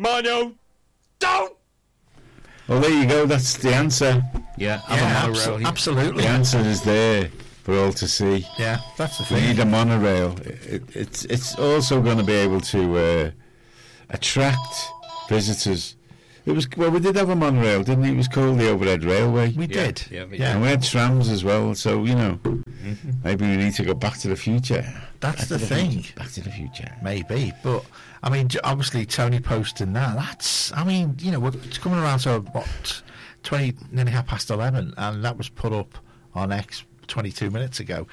Mono, don't. Well, there you go. That's the answer. Yeah, have a monorail. Absolutely. The answer is there for all to see. Yeah, that's the We thing. need a monorail. It's also going to be able to attract visitors. We did have a monorail, didn't it? It was called the Overhead Railway. We did. Yeah, Yeah. And we had trams as well, so, maybe we need to go back to the future. That's the thing. Back to the future. Maybe, but I mean, obviously Tony posting that. That's, I mean, it's coming around to what 20, nearly 11:30, and that was put up on X 22 minutes ago.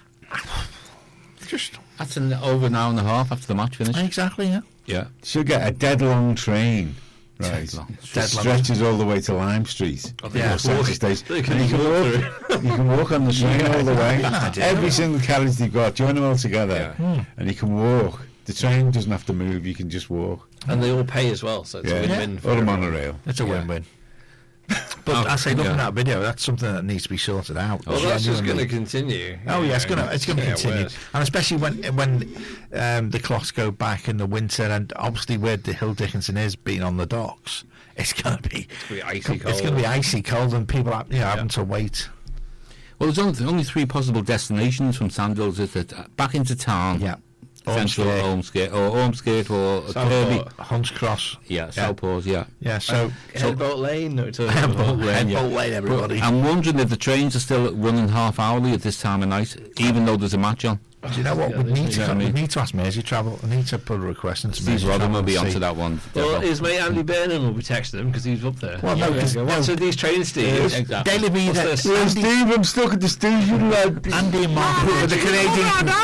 Just That's over an hour and a half after the match finished. exactly, yeah. Yeah. Should get a dead long train. Right. Dead long. That stretches all the way to Lime Street. Yeah. Central Station. They And can you can walk. You can walk on the train all the way. I didn't Every know. single carriage they've got, join them all together, and you can walk. The train doesn't have to move. You can just walk. And they all pay as well, so it's a win-win. Or a monorail. It's a win-win. But I say, looking at that video, that's something that needs to be sorted out. Well, that's just going to Genuinely. continue. Oh yeah, it's going to continue, worse. and especially when the clocks go back in the winter, and obviously where the Hill Dickinson is being on the docks, it's going to be icy cold. It's going to be icy cold, and people having to wait. Well, there's only three possible destinations from Sandals. Is it back into town? Yeah, Central Ormskirk or Ormskirk or Kirby. Hunts Cross. Yeah, Southpaws. Yeah. Yeah, so Headboat Lane. No, Headboat Lane, everybody. I'm wondering if the trains are still running half hourly at this time of night, even though there's a match on. Do you know what? We need to ask Mersey Travel. I need to put a request into Steve Mersey Rodham Travel will be and onto see. that one. Well, his mate Andy Burnham will be texting him because he's up there. Well, no, because What's with these trains, Steve? Exactly. Daily Reader, What's this? Well, Steve, I'm stuck at the station, lad. Andy and Mark, with the Canadian.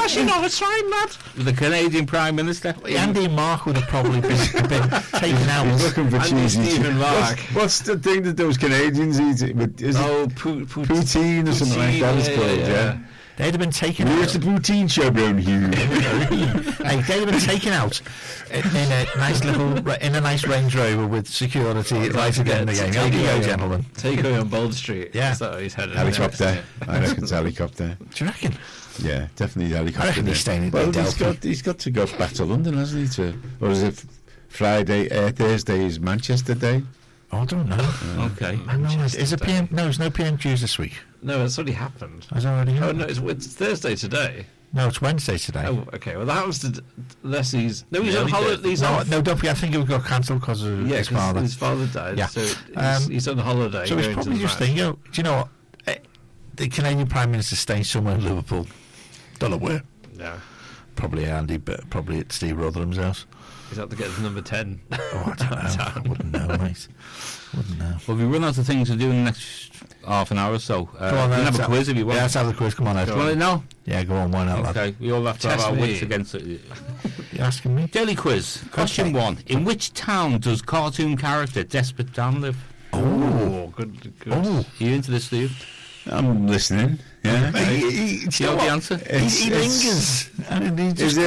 The Canadian Prime Minister. Andy and Mark would have probably been taken out. He's looking for Andy, cheesy. Steve and Mark. What's the thing that those Canadians eat? Is it poutine or something like that? It's called, yeah. They'd have been taken Where's out. the poutine show down here? Hey, they'd have been taken out in a nice Range Rover with security right at the end of the game. Here you go, gentlemen. Takeaway on Bold Street. Yeah. So he's headed Helicopter. I reckon it's helicopter. Do you reckon? Yeah, definitely helicopter. I reckon he's staying in Well, Delphi. he's got to go back to London, hasn't he? Or is it Thursday is Manchester Day? Oh, I don't know. Okay. I know. Is it PM? No, there's no PMQs this week. No, it's already happened. Has it already Oh, happened? no, it's Thursday today. No, it's Wednesday today. Oh, okay. Well, that happens to unless he's on only holiday. He's no, off. no, don't forget. I think it got cancelled because of Yeah, his 'cause father. his father died. Yeah. So Um, he's on holiday. So he's going to probably the just match. thinking, do you know what? The Canadian Prime Minister staying somewhere in Liverpool. Don't know where. No, Probably Andy, but probably at Steve Rotherham's house. he's out to get his number 10. Oh, I don't know. I wouldn't know, mate. Wouldn't know. Well, we run out of things to do in the next half an hour or so. Go on, we can then, have a let's quiz if you want. Yeah, let's have the quiz. Come on, Ed. Do you want it now? Yeah, go on. Why not, lad? Okay, we all have to have Test our me. wits against it. You asking me? Daily quiz. Question 1. In which town does cartoon character Desperate Dan live? Oh, good. Oh, Are you into this, Steve? I'm listening. Yeah. Do you know the answer? He lingers. And he just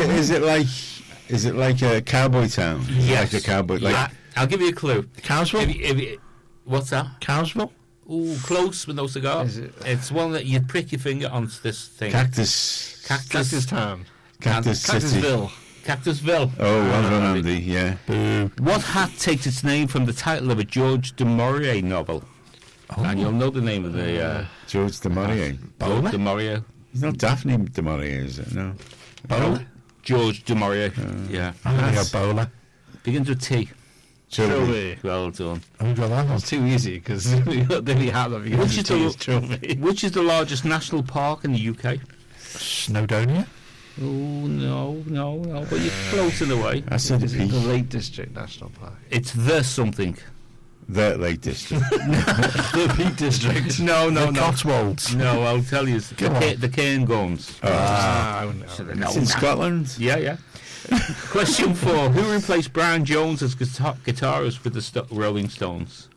Is it like a cowboy town? Yes. Like a cowboy. I'll give you a clue. Cowsville? What's that? Cowsville? Ooh, close with no cigar. Is it- It's one that you'd prick your finger onto this thing. Cactus Cactus Town. City. Cactusville. Cactusville. Oh, well done, Andy. Yeah. What hat takes its name from the title of a George du Maurier novel? And you'll know the name of the George de Maurier. George du Maurier. It's not Daphne de Maurier, is it? No. Bowler? George du Maurier. Yeah. I'm going to go bowler. Begins with T. Trilby. Well done. Who got that one? It's too easy because we got the hat that begins with T is Trilby. Which is the largest national park in the UK? Snowdonia? Oh, no. But you're close in a way. I said Is the it the Peak. Lake District National Park? It's the something. The Lake District. The Peak District. No. Cotswolds. No, I'll tell you. It's Come on. the Cairngorms. I wouldn't know. It's in Scotland. Yeah. Question 4. Who replaced Brian Jones as guitarist with the Rolling Stones?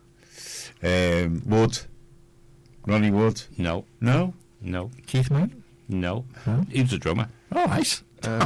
Wood. Ronnie Wood. No. No? Keith Moon? No. Huh? He was a drummer. Oh, nice.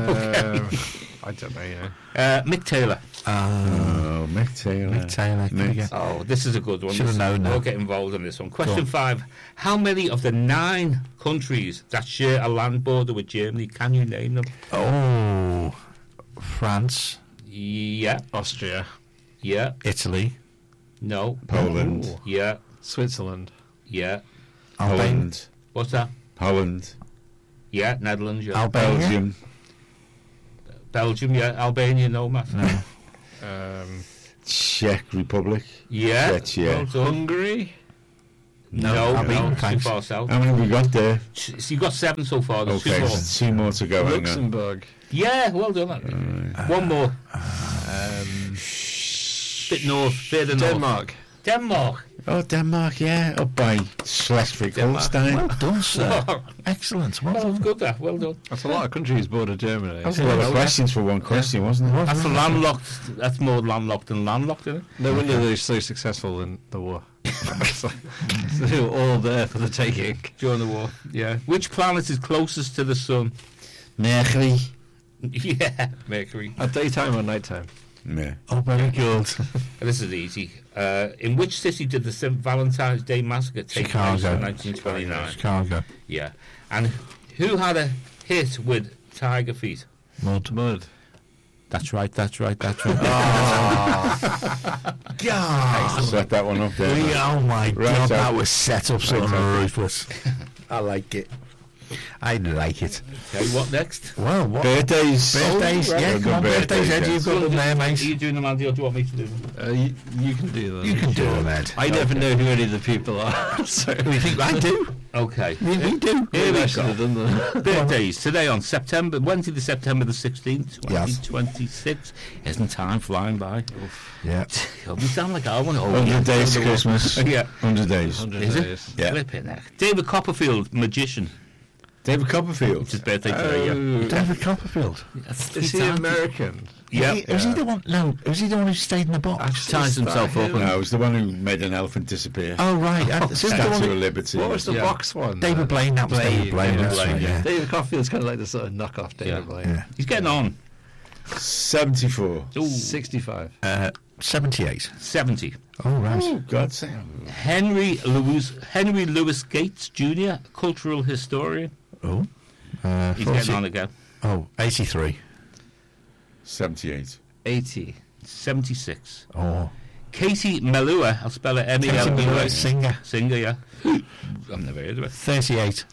I don't know, Mick Taylor. Oh, Mick Taylor. Mick Taylor. Can we get- Oh, this is a good one. Should've known that. We'll get involved in this one. Go Question on. 5. How many of the 9 countries that share a land border with Germany can you name them? Oh, France. Yeah. Austria. Yeah. Italy. No. Poland. Ooh. Yeah. Switzerland. Yeah. Holland. What's that? Holland. Yeah. Netherlands. Yeah. Albania. Belgium. Belgium. Yeah. Albania. No, Matt. No. Czech Republic. Yeah. That's, yeah. Well done. Hungary. No. Albania, Too thanks. far south. How many have we got there? So you've got 7 so far. There's Okay, 2 more. there's 2 more to go. Hang on. Luxembourg. Yeah. Well done. One more. Bit north. Further north. Denmark. Denmark. Oh, Denmark, yeah. Up by Schleswig-Holstein. Well done, sir. Excellent. Well Well, done. good. That. Well done. That's a lot of countries border Germany. That's a lot of questions for one question, wasn't it? That's landlocked. That's more landlocked than landlocked, isn't it? No wonder they're so successful in the war. It's like, they were all there for the taking. During the war. Yeah. Which planet is closest to the sun? Mercury. Yeah. Mercury. At daytime or nighttime? Yeah. Oh, very good. This is easy. In which city did the St. Valentine's Day Massacre take place Chicago. in 1929? Chicago. Yeah. And who had a hit with Tiger Feet? Mud. That's right. That's right. That's right. God. Set that one up there. Oh my Right, God, so- that was set up so Right, so- ruthless. I like it. I like it. Okay, what next? Well, what? Birthdays. Birthdays, Oh, right. yeah, Good come on, birthdays, birthdays, Ed, yes. you've got them there, Are mate. you doing them, Andy, or do you want me to do them? You can do them. You can do them, Ed. I never know who any of the people are. So You think I do? Okay. We do. Here we I should go. have done them. Birthdays today on Wednesday, the September the 16th, Yes. 2026. Isn't time flying by? Yeah. We sound like I want to 100 days to Christmas. Yeah. 100 days. 100 Is it? days. Yeah. Flipping heck. David Copperfield, magician. David Copperfield. It's his birthday today, yeah. Oh, David Copperfield. That's is he American? Yeah. Was he the one? No, was he the one who stayed in the box? Ties himself up. No, it was the one who made an elephant disappear. Oh right, so the Statue one of who- Liberty. What was the Yeah. box one? David Blaine. That was David Blaine. yeah. That's right, yeah. David Copperfield's kind of like the sort of knockoff David Yeah. Blaine. Yeah. He's getting on. 74. Ooh, 65. 78. 70. Oh right. Oh, God sake. Henry Louis Gates Jr., cultural historian. Oh. He's 40 getting on again. Oh, 83. 78. 80. 76. Oh. Katie Melua, I'll spell it Katie M-E-L-U-A. Melua, singer. Singer, yeah. I've never heard of it. 38.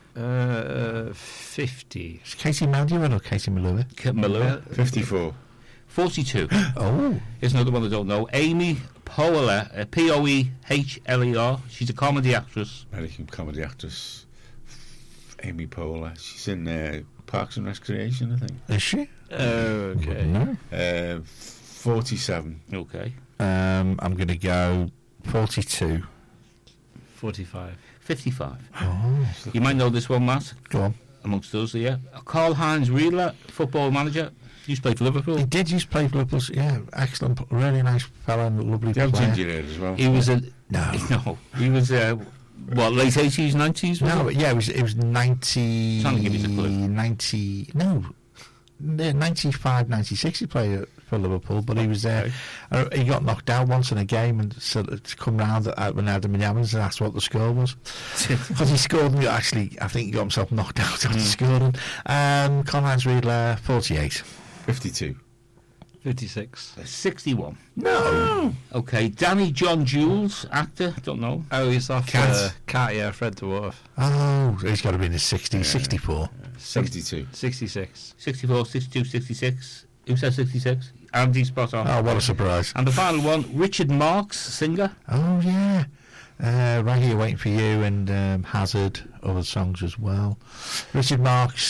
50. Is Katie Melua or Katie Melua? Melua. 54. 42. Oh. Here's another one I don't know. Amy Poehler, Poehler. She's a comedy actress. American comedy actress. Amy Poehler. She's in Parks and Recreation, I think. Is she? Okay. No. 47. Okay. I'm going to go 42. 45. 55. Oh. You might know this one, Matt, Go on. amongst us here. Karl-Heinz Riedler, football manager. Used to play for Liverpool. He did used to play for Liverpool. Yeah, excellent. Really nice fella and lovely Do you have player. ginger ale as well? He was a... No. No. He was, what, late 80s, 90s? No, but yeah, it was 90... Trying to give you the clue. 90... No. 95, 96 he played for Liverpool, but he was there. He got knocked out once in a game and so to come round when Adam Yamins and asked what the score was. Because he scored, and actually, I think he got himself knocked out after scoring. Karl-Heinz Riedler, 48. 52. 56. 61. No! Okay, Danny John Jules, actor, don't know. Oh, he's off Cat. Cat, yeah, Fred Dwarf. Oh, he's got to be in his 60s, 64. 72. 66. 64, 62, 66. Who said 66? Andy, spot on. Oh, what a surprise. And the final one, Richard Marx, singer. Oh, yeah. Right Here Waiting for You and Hazard, other songs as well. Richard Marx,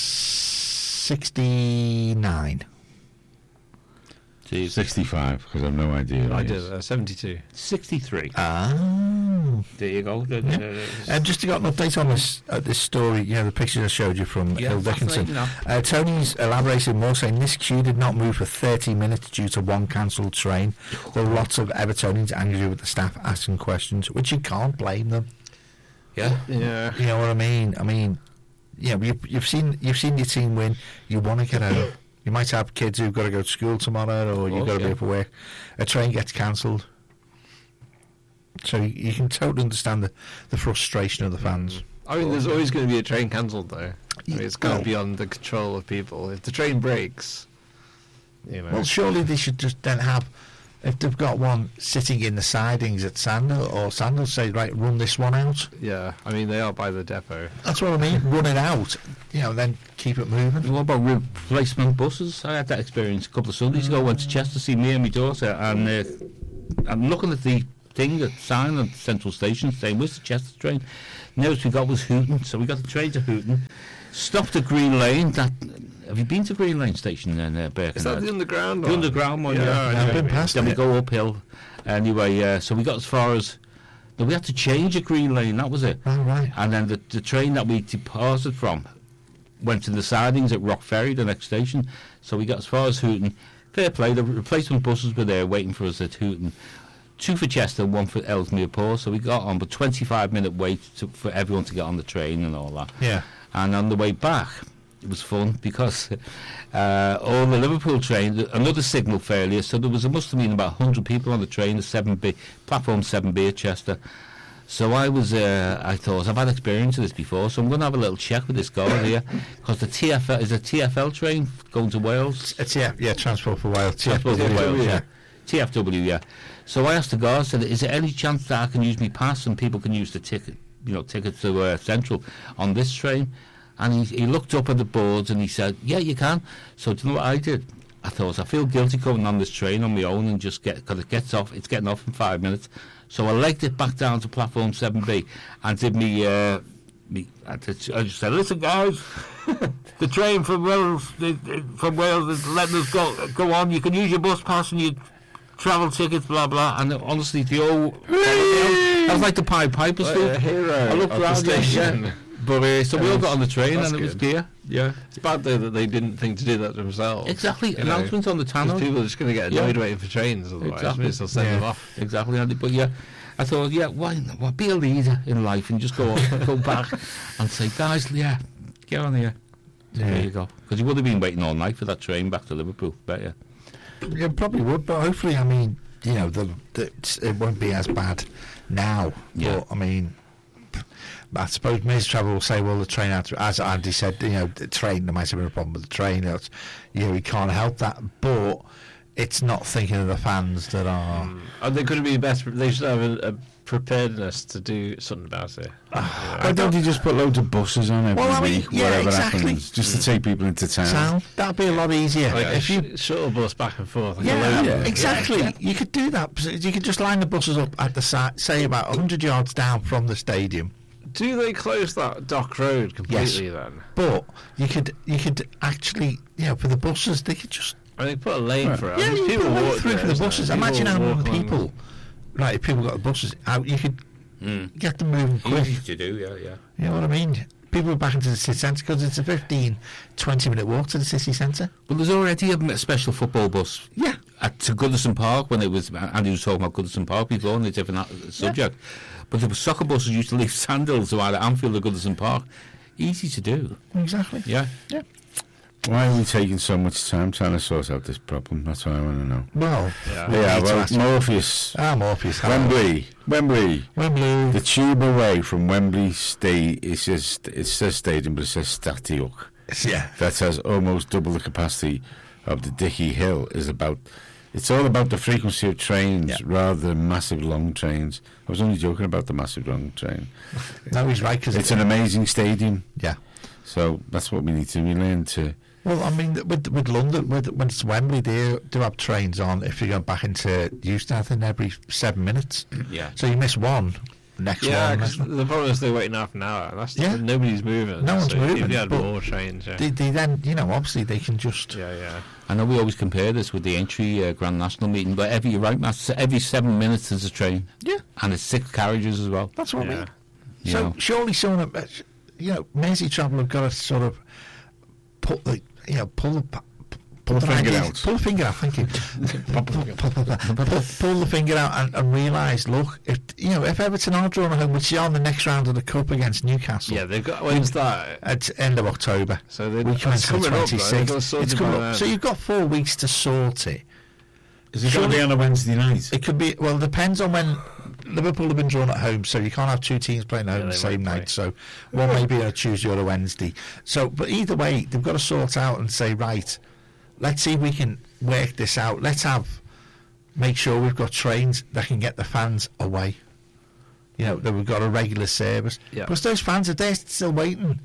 69. 65, because I've no idea. who I he did. is. 72. 63. Oh. There you go. Just to get an update on this story, the pictures I showed you from Hill Dickinson. fascinating, Tony's elaborated more, saying this queue did not move for 30 minutes due to one cancelled train. There were lots of Evertonians angry with the staff asking questions, which you can't blame them. Yeah. Yeah. You know what I mean? I mean, you've seen your team win. You want to get home. You might have kids who've got to go to school tomorrow, or you've got to be up for work. A train gets cancelled. So you can totally understand the frustration of the fans. I mean, there's always going to be a train cancelled, though. I mean, it's going Well- to be beyond the control of people. If the train breaks, Well, surely they should just then have if they've got one sitting in the sidings at Sandal, or Sandal say, right, run this one out. Yeah, I mean, they are by the depot. That's what I mean. Run it out, then keep it moving. What about replacement buses? I had that experience a couple of Sundays ago. I went to Chester to see me and my daughter, and I'm looking at the thing, the sign at Central Station saying, where's the Chester train? Nearest we got was Hooton, so we got the train to Hooton, stopped at Green Lane. Have you been to Green Lane Station in Birkenhead? Is that the underground The one? underground one, Yeah, I've been past Then we it. go uphill. Anyway, so we got as far as... No, we had to change at Green Lane, that was it. Oh, right. And then the train that we departed from went to the sidings at Rock Ferry, the next station. So we got as far as Hooton. Fair play, the replacement buses were there waiting for us at Hooton. 2 for Chester, 1 for Ellesmere Port. So we got on, but 25-minute wait for everyone to get on the train and all that. Yeah. And on the way back, it was fun because all the Liverpool train, another signal failure, so there must have been about 100 people on the train, the 7B, platform 7B at Chester. So I thought, I've had experience of this before, so I'm going to have a little check with this guard here, because the TFL, is a TFL train going to Wales? It's Transport for Wales. Transport for TFW, Wales, yeah. TFW, yeah. So I asked the guard, said, is there any chance that I can use my pass and people can use the ticket to Central on this train? And he looked up at the boards and he said, yeah, you can. So do you know what I did? I thought, I feel guilty coming on this train on my own and just because it's getting off in 5 minutes. So I legged it back down to platform 7B and did I just said, listen guys, the train from Wales is letting us go on. You can use your bus pass and your travel tickets, blah blah. And honestly, I was like the Pied Piper stuff. Hero I looked of the around, station. yeah. But so we all got on the train That's and it was good. gear. Yeah, It's bad though that they didn't think to do that themselves. exactly. You know, Announcements on the 'cause tannoy. people are just going to get annoyed Yeah. waiting for trains otherwise. Exactly. Maybe they'll send them off. Exactly. But yeah, I thought, yeah, why not? Be a leader in life and just go back and say, guys, yeah, get on here. There you go. Because you would have been waiting all night for that train back to Liverpool, bet you. Yeah, probably would, but hopefully, I mean, it won't be as bad now. Yeah. But I mean, I suppose Ministry of Travel will say, well, the train had to, as Andy said, the train, there might have been a problem with the train. We can't help that, but it's not thinking of the fans that are. And they could have been better. They should have a preparedness to do something about it. Why don't you just put loads of buses on every week, whatever happens, just to take people into town? That'd be a lot easier. Like if you shuttle bus back and forth. Like Yeah, a load. exactly. You could do that. You could just line the buses up at the side, say about 100 yards down from the stadium. Do they close that Dock Road completely then? But you could actually, for the buses, they could just I mean, they put a lane for it. yeah, I mean, you people put a lane walk through there, for the isn't buses. it? Imagine how People many walk on people. Right, if people got the buses out, you could get them moving quick. Easy to do, yeah. You know what I mean? People are back into the city centre because it's a 15, 20-minute walk to the city centre. Well, there's already a special football bus. Yeah. To Goodison Park when it was Andy was talking about Goodison Park before on a different subject, but the soccer buses used to leave Sandals to either Anfield or Goodison Park. Easy to do. Exactly. Yeah. Yeah. Why are we taking so much time trying to sort out this problem? That's what I want to know. Well, Morpheus. Morpheus. Wembley. Wembley. The tube away from Wembley it says stadium, but it says Stadion. Yeah. That has almost double the capacity of the Dickey Hill. It's all about the frequency of trains rather than massive long trains. I was only joking about the massive long train. No, he's right. Cause It's an amazing stadium. Yeah. So that's what we need to. We learn to. Well, I mean, with London, when it's Wembley, they do have trains on. If you go back into Euston, I think every 7 minutes. Yeah. So you miss one, next Yeah, one. because the problem is they're waiting half an hour. Nobody's moving. No one's so moving, If you had but more trains, They then, obviously they can just. yeah. I know we always compare this with the entry Grand National meeting, but you're right, Matt, every 7 minutes there's a train. Yeah. And it's 6 carriages as well. That's what I Yeah. mean. You So know. surely someone, Mersey Travel have got to sort of put the, pull the finger out. Pull the finger out. Thank you. pull the finger out and realise. Look, if Everton are drawn at home, which they are in the next round of the cup against Newcastle. Yeah, they've got. When's that? At end of October. So we commence it's the coming up, though. They've got to 26th. sort It's it coming by up. then. So you've got 4 weeks to sort it. Is it going to be on a Wednesday night? It could be. Well, it depends on when Liverpool have been drawn at home, so you can't have 2 teams playing at home Yeah, the they same won't play. night. So one may be on a Tuesday or a Wednesday. So, but either way, they've got to sort out and say, right, let's see if we can work this out. Let's have make sure we've got trains that can get the fans away. You know, that we've got a regular service. Yeah. Because those fans are there still waiting.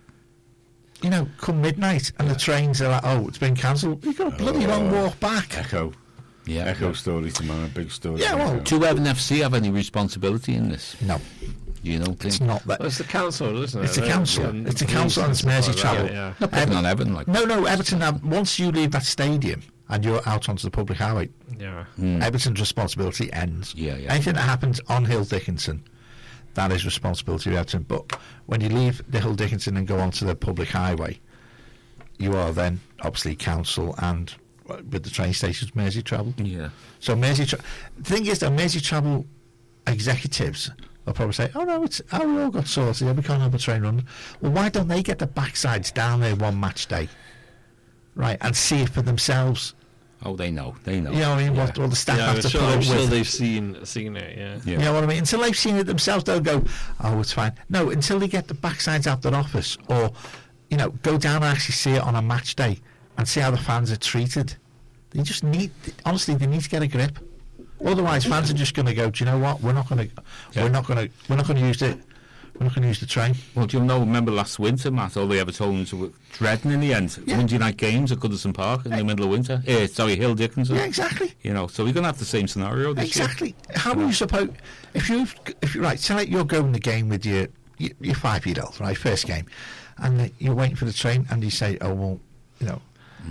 You know, come midnight and the trains are like, oh, it's been cancelled. You've got a bloody long walk back. Echo. Yeah. Echo story tomorrow, big story. Yeah, well, Echo. Do Evan FC have any responsibility in this? No, You know, it's not that. Well, it's the council, isn't it? It's the They- council. yeah, It's the police council and it's stuff Mersey like that, Travel. Yeah. Not picking on Evan, like. No, Everton, once you leave that stadium and you're out onto the public highway, Yeah. Everton's responsibility ends. Yeah, yeah. Anything that happens on Hill Dickinson, that is responsibility of Everton. But when you leave the Hill Dickinson and go onto the public highway, you are then obviously council and with the train stations, Mersey Travel. Yeah. So the thing is that Mersey Travel executives will probably say, "Oh no, we all got sorted. We can't have a train run." Well, why don't they get the backsides down there one match day, right, and see it for themselves? Oh, they know. They know. You know what I mean? Yeah. What all the staff Yeah, have I'm to sure, put I'm up sure with. they've seen it, yeah. Yeah. You know what I mean? Until they've seen it themselves, they'll go, "Oh, it's fine." No, until they get the backsides out their office, or you know, go down and actually see it on a match day and see how the fans are treated. They just need, honestly, they need to get a grip. Otherwise, fans are just going to go, "Do you know what? We're not going to use it. We're not going to use the train." Well, do you know, remember last winter, Matt, all the Evertonians were dreading in the end. Yeah. Monday night games at Goodison Park in the middle of winter. Hill Dickinson. Yeah, exactly. You know, so we're going to have the same scenario this Exactly. How are you supposed? If you right, say like you're going the game with your 5-year-old, right, first game, and you're waiting for the train, and you say, "Oh well, you know,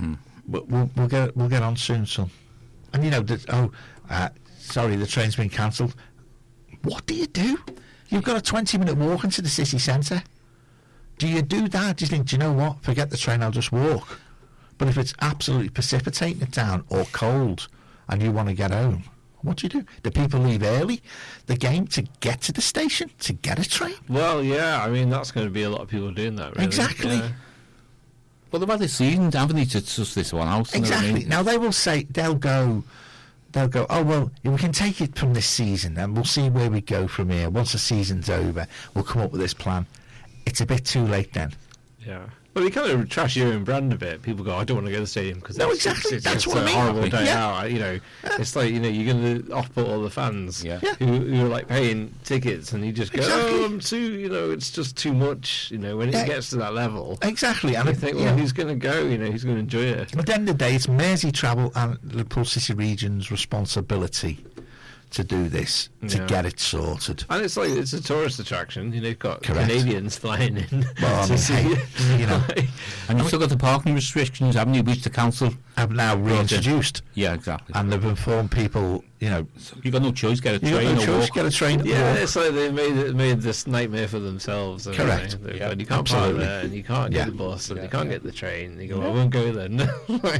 we'll get on soon, son," and you know that sorry, the train's been cancelled. What do you do? You've got a 20-minute walk into the city centre. Do you do that? Do you think, do you know what? Forget the train, I'll just walk. But if it's absolutely precipitating it down or cold and you want to get home, what do you do? Do people leave early the game to get to the station, to get a train? Well, yeah, I mean, that's going to be a lot of people doing that, really. Exactly. Yeah. Well, they've had this season, haven't they, to suss this one out? you know what I Exactly. mean? Now they will say, they'll go, "Oh well, we can take it from this season and we'll see where we go from here. Once the season's over, we'll come up with this plan." It's a bit too late then. Yeah. Well, you kind of trash your own brand a bit. People go, "I don't want to go to the stadium because No, exactly. That's it's what I a mean. horrible day Yeah. out." You know, it's like, you know, you're going to off-put all the fans Yeah. Yeah. who are like paying tickets, and you just go, Exactly. "Oh, I'm too," you know, it's just too much. You know, when Yeah. it gets to that level, Exactly. And you if- think, you well, know, who's going to go? You know, who's going to enjoy it? at the end of the day, it's Mersey Travel and Liverpool City Region's responsibility to do this, to Yeah. get it sorted. And it's like, it's a tourist attraction. You know, you've got Correct. Canadians flying in Well, I to mean, see hey, it. you know, And you've still got the parking restrictions, haven't you, which the council... have now reintroduced, Yeah, exactly. and they've informed people, you know, You've got no choice, get a you've got train no or choice, walk. get a train. or Yeah, walk. it's like they made this nightmare for themselves. haven't Correct. they? Yeah, And you can't park absolutely. there, and you can't Yeah. get the bus, and Yeah, you can't yeah. get the train. You go, "I won't go then." No,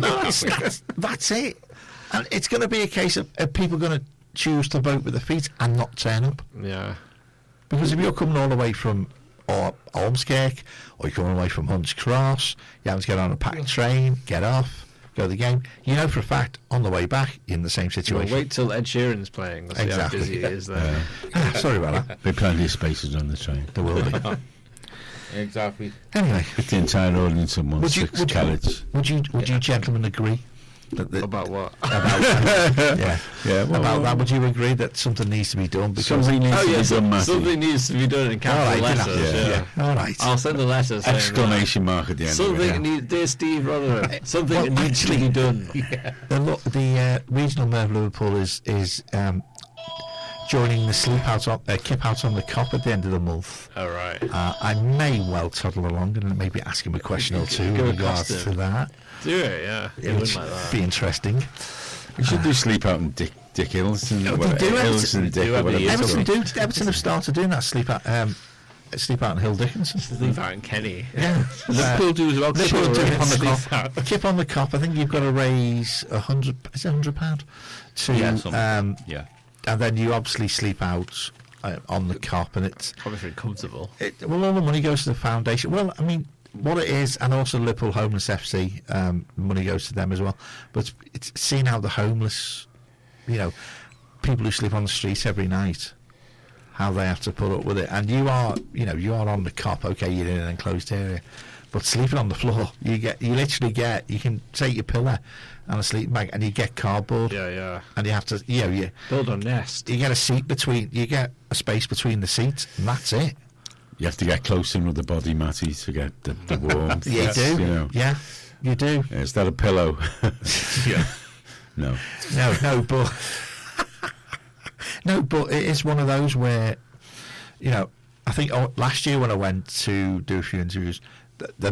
that's it. And it's going to be a case of people going to choose to vote with their feet and not turn up. Yeah. Because if you're coming all the way from Ormskirk, or you're coming away from Hunts Cross, you have to get on a packed train, get off, go to the game. You know for a fact, on the way back, you're in the same Well, situation. wait till Ed Sheeran's playing. Let's see Exactly. how busy it is there. Sorry about that. There are plenty of spaces on the train. There will be. Exactly. Anyway, Fit the entire audience in would you, 1/6 carriage. would you gentlemen agree that About what? yeah, Yeah, well, about that? Would you agree that something needs to be done? Because Something needs Oh, to yeah, be done, Matthew. something needs to be done in all capital right, letters. yeah. all right. I'll send a letter saying Exclamation mark at the end of something it. needs, dear Steve Rotherham, something Well, needs to be done. The regional mayor of Liverpool is joining the Kip Out on the Cop at the end of the month. All right. I may well toddle along and maybe ask him a question or two Go in regards across to him. that. Do it, yeah. You Which wouldn't like that. be interesting. We should do Sleep Out and Dick Hillson. No, whatever, they do Hillson They Dick do or have whatever the it's Everton called. Everton have started doing that. Sleep out in Hill Dickinson. Leave out in Kenny. Yeah. Liverpool do as well. Liverpool do Kip it. on the Sleep cop. out. Kip on the Cop. I think you've got to raise £100. Is it £100 to Yeah, something. Yeah. and then you obviously sleep out on the Cop, and it's Probably very comfortable. well, all the money goes to the foundation. Well, I mean, what it is, and also Liverpool Homeless FC, money goes to them as well. But it's seeing how the homeless, you know, people who sleep on the streets every night, how they have to put up with it. And you are on the Cop. Okay, you're in an enclosed area, But sleeping on the floor, you can take your pillow and a sleeping bag, and you get cardboard. Yeah. And you have to, you Build a nest. get a seat you get a space between the seats, and that's it. You have to get close in with the body, Matty, to get the warmth. You do. You know. Yeah, you do. Is that a pillow? Yeah. No. No, but it is one of those where, I think last year when I went to do a few interviews, the